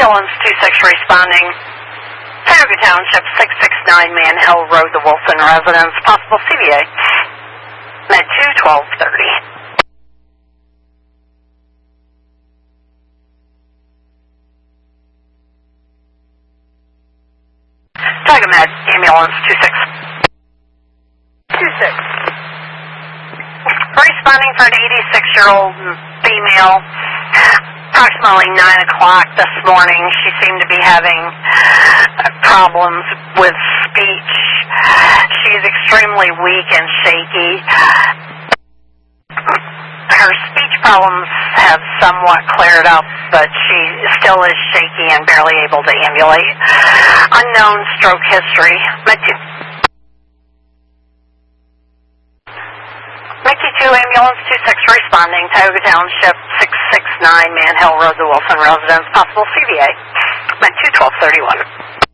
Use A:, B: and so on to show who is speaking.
A: Ambulance 26 responding. Tioga Township, 669 Man Hill Road, the Wilson residence. Possible CVA. Med 2-1230. Tioga Med, Ambulance 26. 26. Responding for an 86-year-old female. Approximately 9 o'clock this morning, she seemed to be having problems with speech. She's extremely weak and shaky. Her speech problems have somewhat cleared up, but she still is shaky and barely able to ambulate. Unknown stroke history. Mickey 2, Ambulance 26 responding. Tioga Township, 669 Man Hill Road, the Wilson residence. Possible CVA. Med 2-1231.